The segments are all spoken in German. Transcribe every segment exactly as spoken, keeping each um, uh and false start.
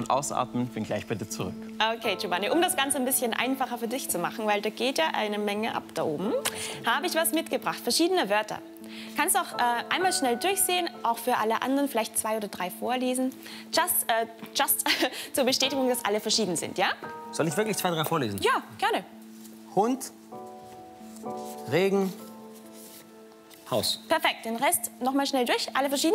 ausatmen, bin gleich bei dir zurück. Okay, Giovanni, um das Ganze ein bisschen einfacher für dich zu machen, weil da geht ja eine Menge ab da oben, habe ich was mitgebracht, verschiedene Wörter. Kannst auch äh, einmal schnell durchsehen, auch für alle anderen vielleicht zwei oder drei vorlesen. Just, äh, just zur Bestätigung, dass alle verschieden sind, ja? Soll ich wirklich zwei, drei vorlesen? Ja, gerne. Hund, Regen, Haus. Perfekt, den Rest noch mal schnell durch, alle verschieden?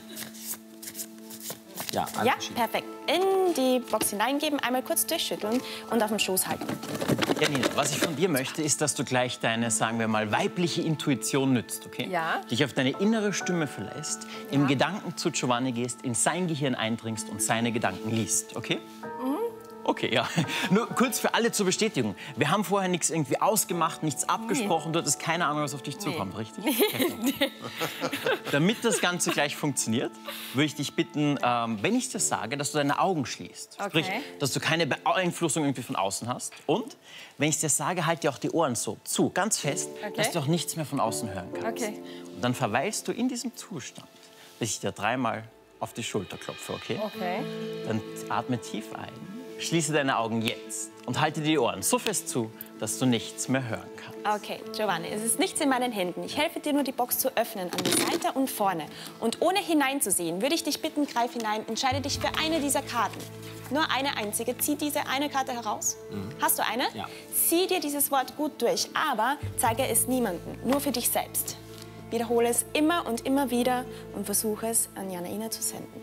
Ja, alle Ja, verschieden. perfekt. In die Box hineingeben, einmal kurz durchschütteln und auf dem Schoß halten. Janina, was ich von dir möchte, ist, dass du gleich deine, sagen wir mal, weibliche Intuition nützt, okay? Ja. Dich auf deine innere Stimme verlässt, Ja. im Gedanken zu Giovanni gehst, in sein Gehirn eindringst und seine Gedanken liest, okay? Mhm. Okay, ja. Nur kurz für alle zur Bestätigung. Wir haben vorher nichts irgendwie ausgemacht, nichts abgesprochen. Du hattest keine Ahnung, was auf dich zukommt, Nee. richtig? Nee. Damit das Ganze gleich funktioniert, würde ich dich bitten, ähm, wenn ich dir sage, dass du deine Augen schließt. Okay. Sprich, dass du keine Beeinflussung irgendwie von außen hast. Und wenn ich dir sage, halt dir auch die Ohren so zu, ganz fest, Okay. dass du auch nichts mehr von außen hören kannst. Okay. Und dann verweilst du in diesem Zustand, bis ich dir dreimal auf die Schulter klopfe, okay? Okay. Dann atme tief ein, schließe deine Augen jetzt und halte die Ohren so fest zu, dass du nichts mehr hören kannst. Okay, Giovanni, es ist nichts in meinen Händen. Ich helfe dir nur, die Box zu öffnen, an die Seite und vorne. Und ohne hineinzusehen, würde ich dich bitten, greif hinein, entscheide dich für eine dieser Karten. Nur eine einzige. Zieh diese eine Karte heraus. Mhm. Hast du eine? Ja. Zieh dir dieses Wort gut durch, aber zeige es niemandem, nur für dich selbst. Wiederhole es immer und immer wieder und versuche es an Janaina zu senden.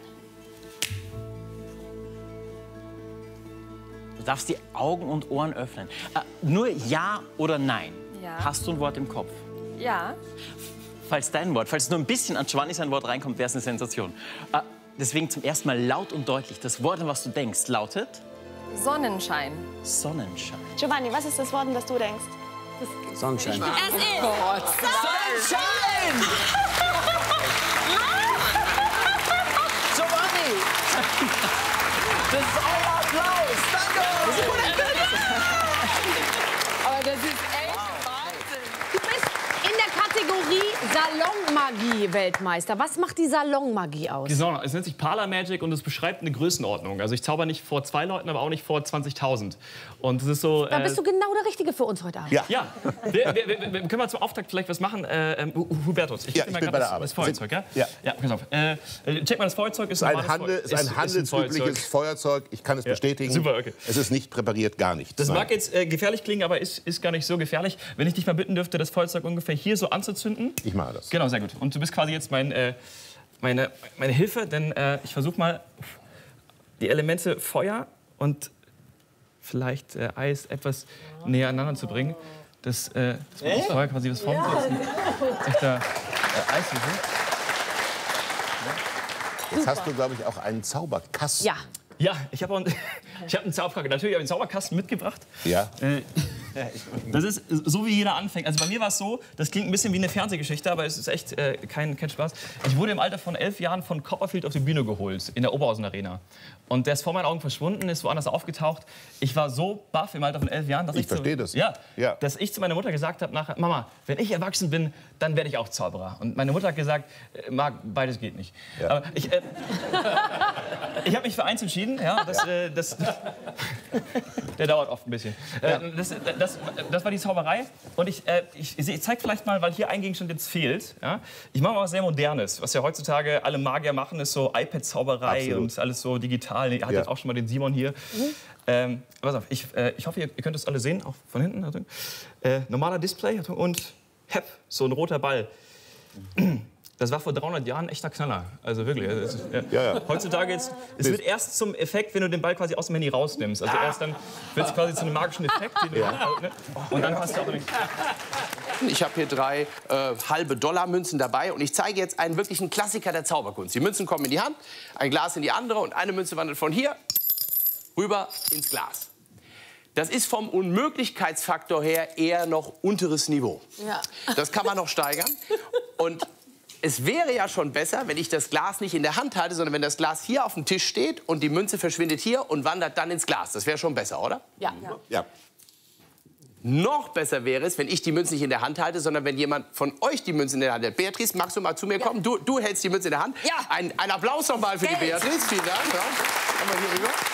Du darfst die Augen und Ohren öffnen. Äh, nur Ja oder Nein. Ja. Hast du ein Wort im Kopf? Ja. Falls dein Wort, falls nur ein bisschen an Giovanni sein Wort reinkommt, wäre es eine Sensation. Äh, deswegen zum ersten Mal laut und deutlich. Das Wort, an was du denkst, lautet Sonnenschein. Sonnenschein. Giovanni, was ist das Wort, an das du denkst? Sonnenschein. Es ist Sonnenschein! Giovanni! Das ist euer Applaus! Danke! Aber das ist echt Wahnsinn. Du bist in der Kategorie Salonmagie-Weltmeister. Was macht die Salonmagie aus? Genau, es nennt sich Parlor Magic und es beschreibt eine Größenordnung. Also ich zauber nicht vor zwei Leuten, aber auch nicht vor zwanzigtausend. Und es ist so. Da äh, bist du genau der Richtige für uns heute Abend. Ja. Ja, wir, wir, wir, wir können wir zum Auftakt vielleicht was machen. Äh, ähm, Hubertus, ich Ja, geb dir ich bin mal bei grad der das, Arbeit. das Feuerzeug, ja? Ja. Ja, pass auf. Äh, check mal, das Feuerzeug ist Es ist ein, normales Handel, Feu- ist ein handelsübliches Feuerzeug. Ich kann es bestätigen. Super, okay. Es ist nicht präpariert, gar nichts. Das Nein. mag jetzt äh, gefährlich klingen, aber ist, ist gar nicht so gefährlich. Wenn ich dich mal bitten dürfte, das Feuerzeug ungefähr hier so anzuzünden. Ich mache das. Genau, sehr gut. Und du bist quasi jetzt mein, äh, meine, meine Hilfe, denn äh, ich versuche mal die Elemente Feuer und vielleicht äh, Eis etwas näher aneinander zu bringen. Das, äh, das, das Feuer quasi was formt. Echt da äh, Eiswürfel. Jetzt hast du, glaube ich, auch einen Zauberkasten. Ja. Ja, ich habe ich hab einen Zauberkasten. Natürlich habe ich einen Zauberkasten mitgebracht. Ja. Äh, Das ist so, wie jeder anfängt. Also bei mir war es so, das klingt ein bisschen wie eine Fernsehgeschichte, aber es ist echt äh, kein, kein Spaß. Ich wurde im Alter von elf Jahren von Copperfield auf die Bühne geholt, in der Oberhausen Arena. Und der ist vor meinen Augen verschwunden, ist woanders aufgetaucht. Ich war so baff im Alter von elf Jahren, dass ich, Ich verstehe zu, das. Ja, Ja. dass ich zu meiner Mutter gesagt habe, nachher, Mama, wenn ich erwachsen bin, dann werde ich auch Zauberer. Und meine Mutter hat gesagt, äh, Marc, beides geht nicht. Ja. Aber ich, äh, ich habe mich für eins entschieden. Ja, das, äh, das, der dauert oft ein bisschen. Äh, das, das, das war die Zauberei. Und ich, äh, ich, ich zeige vielleicht mal, weil hier ein Gegenstand jetzt fehlt. Ja? Ich mache mal was sehr Modernes. Was ja heutzutage alle Magier machen, ist so iPad-Zauberei Absolut. und alles so digital. Ihr hattet Ja. jetzt auch schon mal den Simon hier. Mhm. Ähm, pass auf, ich, äh, ich hoffe, ihr, ihr könnt das alle sehen, auch von hinten. Achtung. Äh, normaler Display Achtung, und hepp, so ein roter Ball. Das war vor dreihundert Jahren ein echter Knaller. Also wirklich. Das ist, ja. Ja, ja. Heutzutage jetzt, es wird erst zum Effekt, wenn du den Ball quasi aus dem Handy rausnimmst. Also erst dann wird es quasi zu einem magischen Effekt. Den du, ne? Und dann hast du auch nicht. Ich habe hier drei äh, halbe Dollarmünzen dabei und ich zeige jetzt einen wirklichen Klassiker der Zauberkunst. Die Münzen kommen in die Hand, ein Glas in die andere und eine Münze wandert von hier rüber ins Glas. Das ist vom Unmöglichkeitsfaktor her eher noch unteres Niveau. Ja. Das kann man noch steigern. Und es wäre ja schon besser, wenn ich das Glas nicht in der Hand halte, sondern wenn das Glas hier auf dem Tisch steht und die Münze verschwindet hier und wandert dann ins Glas. Das wäre schon besser, oder? Ja. Ja. Noch besser wäre es, wenn ich die Münze nicht in der Hand halte, sondern wenn jemand von euch die Münze in der Hand hat. Beatrice, magst du mal zu mir kommen? Du, du hältst die Münze in der Hand. Ja. Ein, ein Applaus nochmal für die Geld. Beatrice. Vielen Dank. Ja. Komm mal hier rüber.